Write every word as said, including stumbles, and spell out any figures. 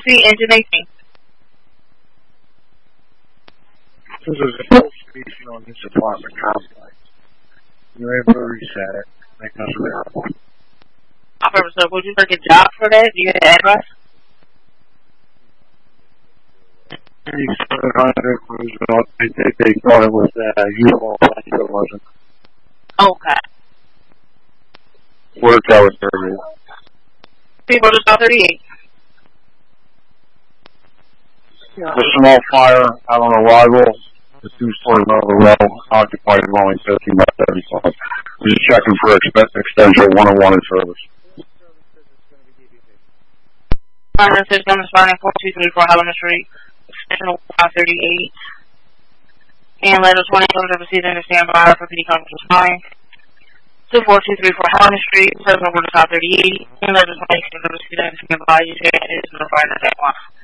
Street, engine eighteen. This is a full station on this apartment complex. You're able to reset it. Make us available. Operator, so would you like a job for that? Do you have the address? thirty-seven hundred was, they, they, they thought it was uh, usable, but it wasn't. Okay. Word tower service. People to South thirty-eight. Yeah. A small fire out on Arrival, the two-story level level, occupied only fifteen by thirty-five. We're just checking for exp- extension one oh one in service. Fire system is running four two three four Helena Street, extension five thirty-eight. And letter twenty, comes received and stand by for P D conference nine. two four two three four Helena Street, service number to South thirty-eight. And letter twenty, comes received and stand by. You say it is notified at that one.